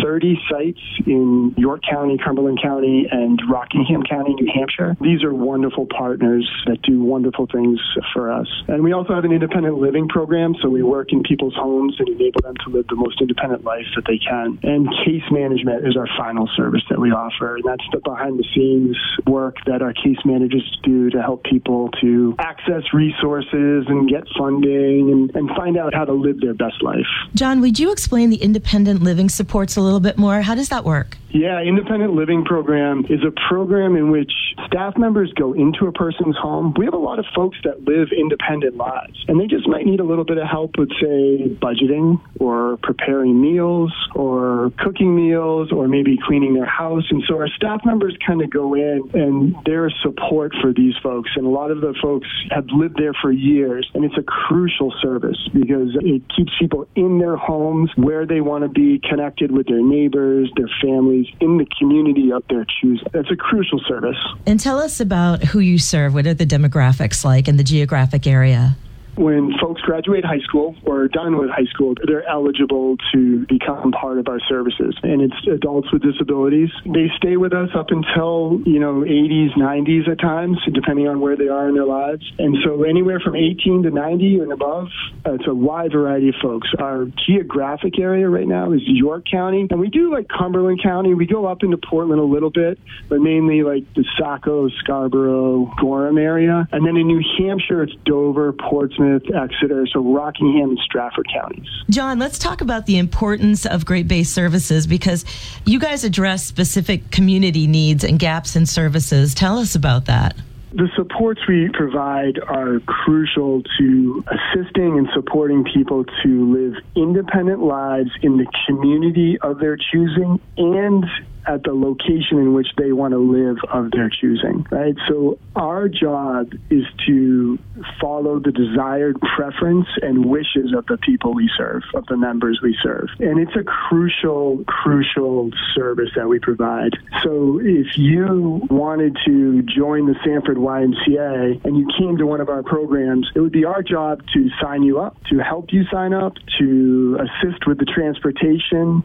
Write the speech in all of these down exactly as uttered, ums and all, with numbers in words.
thirty sites in York County, Cumberland County, and Rockingham County, New Hampshire. These are wonderful partners that do wonderful things for us. And we also have an independent living program, so we work in people's homes and enable them to live the most independent life that they can. And case management is our final service that we offer, and that's the behind-the-scenes work that our case managers do to help people to access resources and get funding and, and find out how to live their best life. John, would you explain the independent living supports a little bit more? How does that work? Yeah, Independent Living Program is a program in which staff members go into a person's home. We have a lot of folks that live independent lives, and they just might need a little bit of help with, say, budgeting or preparing meals or cooking meals or maybe cleaning their house. And so our staff members kind of go in, and they're a support for these folks. And a lot of the folks have lived there for years, and it's a crucial service because it keeps people in their homes where they want to be, connected with their neighbors, their families, in the community of their choosing. That's a crucial service. And tell us about who you serve. What are the demographics like in the geographic area? When folks graduate high school or are done with high school, they're eligible to become part of our services. And it's adults with disabilities. They stay with us up until, you know, eighties, nineties at times, depending on where they are in their lives. And so anywhere from eighteen to ninety and above, uh, it's a wide variety of folks. Our geographic area right now is York County. And we do like Cumberland County. We go up into Portland a little bit, but mainly like the Saco, Scarborough, Gorham area. And then in New Hampshire, it's Dover, Portsmouth, Exeter, so Rockingham and Stratford counties. John, let's talk about the importance of Great Bay Services because you guys address specific community needs and gaps in services. Tell us about that. The supports we provide are crucial to assisting and supporting people to live independent lives in the community of their choosing and at the location in which they want to live of their choosing, right? So our job is to follow the desired preference and wishes of the people we serve, of the members we serve. And it's a crucial, crucial service that we provide. So if you wanted to join the Sanford Y M C A and you came to one of our programs, it would be our job to sign you up, to help you sign up, to assist with the transportation,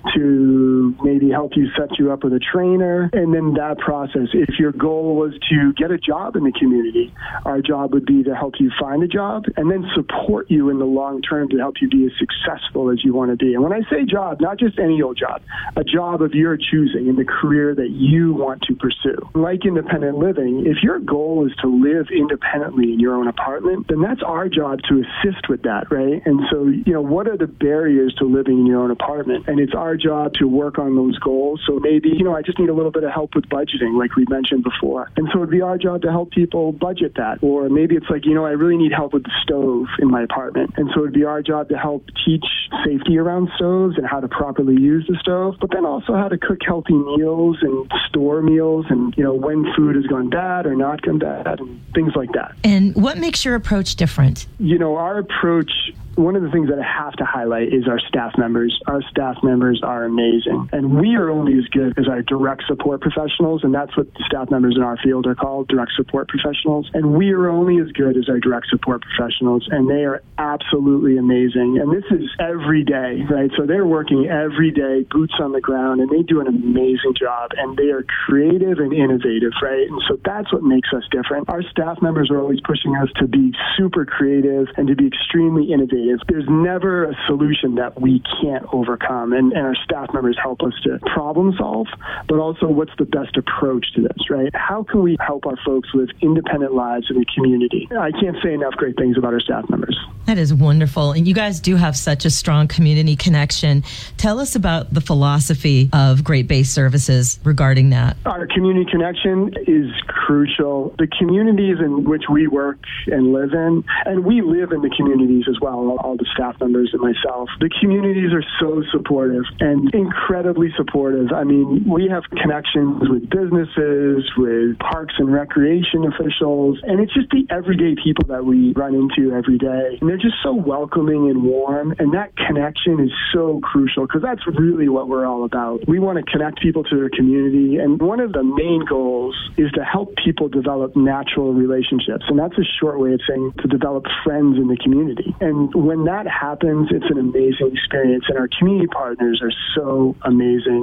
to maybe help you set you up with a trainer, and then that process. If your goal was to get a job in the community, our job would be to help you find a job and then support you in the long term to help you be as successful as you want to be. And when I say job, not just any old job, a job of your choosing in the career that you want to pursue. Like independent living, if your goal is to live independently in your own apartment, then that's our job to assist with that, right? And so, you know, what are the barriers to living in your own apartment? And it's our job to work on those goals. So maybe, you know, I just need a little bit of help with budgeting, like we mentioned before. And so it'd be our job to help people budget that. Or maybe it's like, you know, I really need help with the stove in my apartment. And so it'd be our job to help teach safety around stoves and how to properly use the stove, but then also how to cook healthy meals and store meals and, you know, when food has gone bad or not gone bad and things like that. And what makes your approach different? You know, our approach, one of the things that I have to highlight is our staff members. Our staff members are amazing. And we are only as good as our direct support professionals, and that's what the staff members in our field are called, direct support professionals. And we are only as good as our direct support professionals, and they are absolutely amazing. And this is every day, right? So they're working every day, boots on the ground, and they do an amazing job, and they are creative and innovative, right? And so that's what makes us different. Our staff members are always pushing us to be super creative and to be extremely innovative. There's never a solution that we can't overcome, and, and our staff members help us to problem solve, but also what's the best approach to this, right? How can we help our folks live independent lives in the community? I can't say enough great things about our staff members. That is wonderful. And you guys do have such a strong community connection. Tell us about the philosophy of Great Bay Services regarding that. Our community connection is crucial. The communities in which we work and live in, and we live in the communities as well, all the staff members and myself, the communities are so supportive and incredibly supportive. I mean, we have connections with businesses, with parks and recreation officials, and it's just the everyday people that we run into every day. And they're just so welcoming and warm, and that connection is so crucial because that's really what we're all about. We want to connect people to their community, and one of the main goals is to help people develop natural relationships, and that's a short way of saying to develop friends in the community. And when that happens, it's an amazing experience, and our community partners are so amazing.